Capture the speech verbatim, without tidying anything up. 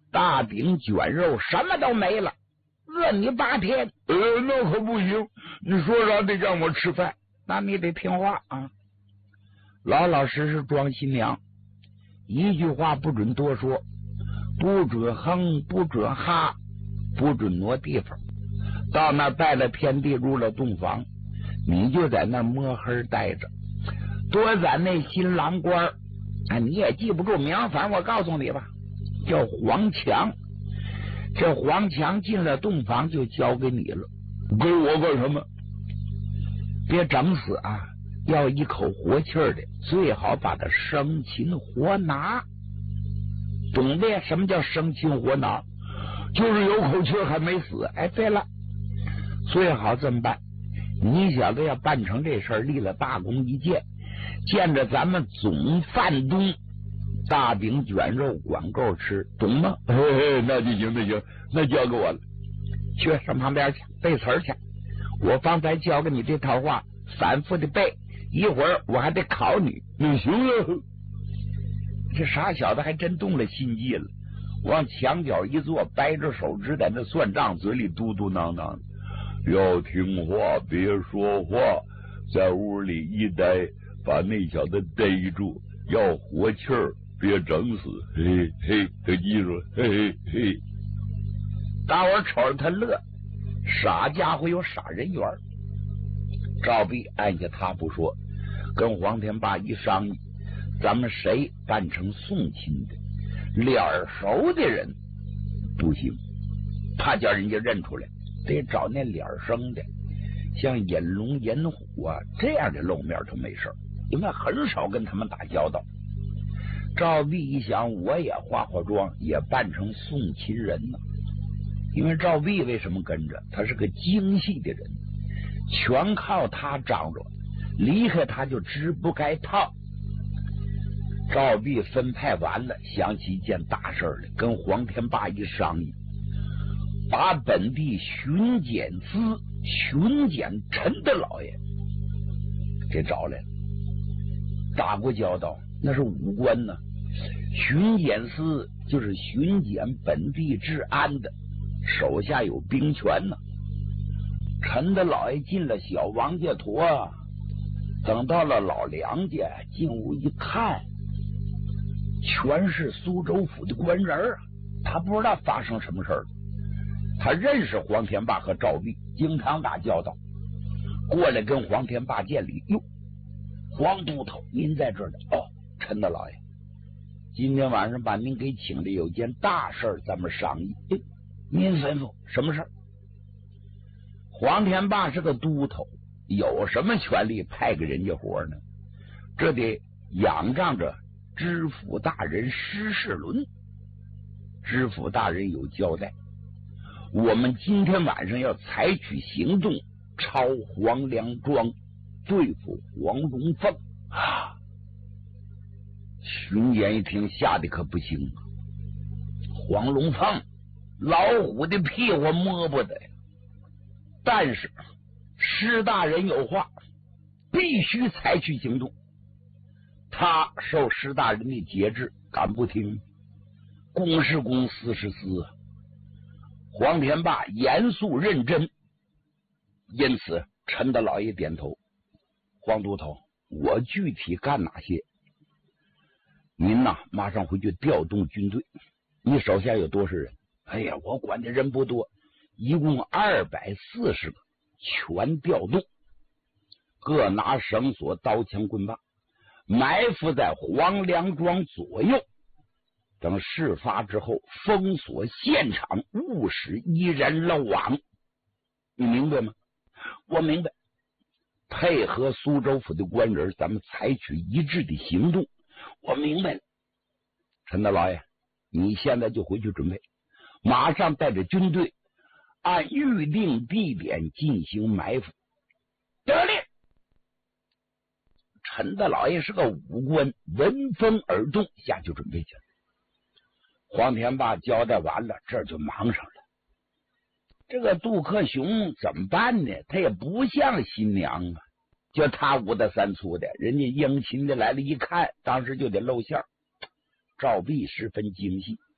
大饼卷肉什么都没了，饿你八天。 呃，那可不行，你说啥得让我吃饭， 那你得听话啊，老老实实装新娘，一句话不准多说，不准哼，不准哈，不准挪地方。到那拜了天地，入了洞房，你就在那摸黑待着。多攒那新郎官啊，你也记不住名，反正我告诉你吧，叫黄强。这黄强进了洞房就交给你了， 给我干什么？ 别整死啊，要一口活气儿的，最好把他生擒活拿。懂的？什么叫生擒活拿？ 就是有口气还没死。 哎，对了，最好这么办，你小子要办成这事儿，立了大功一件，见着咱们总饭东大饼卷肉管够吃，懂吗？ 嘿嘿，那就行，那行，那交给我了。 去上旁边去背词儿去。我方才教给你这套话，反复的背，一会儿我还得考你。 那行了。 这傻小子还真动了心计了，往墙角一坐，掰着手指在那算账，嘴里嘟嘟囔囔， 要听话别说话，在屋里一待，把那小子逮住，要活气儿别整死。嘿嘿，他记住，嘿嘿嘿。 大伙瞅着他乐，傻家伙有傻人缘。赵壁按下他不说，跟黄天霸一商议，咱们谁扮成送亲的，脸熟的人不行，怕叫人家认出来，得找那脸生的，像引龙引虎啊这样的露面都没事，因为很少跟他们打交道。赵壁一想，我也化化妆，也扮成送亲人呢。因为赵壁为什么跟着？他是个精细的人，全靠他张罗，离开他就知不该套。赵壁分派完了，想起一件大事来，跟黄天霸一商议，把本地巡检司巡检陈大老爷给找来了。打过交道，那是武官呢。巡检司就是巡检本地治安的，手下有兵权呢。陈大老爷进了小王家坨，等到了老梁家，进屋一看，全是苏州府的官人啊！他不知道发生什么事儿，他认识黄天霸和赵壁，经常打交道，过来跟黄天霸见礼。哟，黄都头，您在这儿呢？哦，陈大老爷，今天晚上把您给请的，有件大事咱们商议。哎，您吩咐什么事儿？黄天霸是个都头，有什么权利派给人家活呢？这得仰仗着知府大人施世伦。知府大人有交代，我们今天晚上要采取行动，抄黄梁庄，对付黄龙凤啊！巡检一听，吓得可不行啊！黄龙凤老虎的屁股摸不得呀！但是施大人有话，必须采取行动。他受施大人的节制，敢不听？公是公，私是私。黄天霸严肃认真，因此陈大老爷点头。黄都头，我具体干哪些？您呐，马上回去调动军队。你手下有多少人？哎呀，我管的人不多，一共二百四十个，全调动，各拿绳索、刀枪棍棒，埋伏在黄梁庄左右。等事发之后，封锁现场，勿使一人漏网。你明白吗？我明白。配合苏州府的官人，咱们采取一致的行动。我明白了。陈大老爷，你现在就回去准备，马上带着军队按预定地点进行埋伏。得令。陈大老爷是个武官，闻风而动，下去准备去了。黄天霸交代完了，这就忙上了。这个杜克雄怎么办呢？他也不像新娘啊，就他五大三粗的，人家迎亲的来了，一看，当时就得露馅。赵壁十分精细，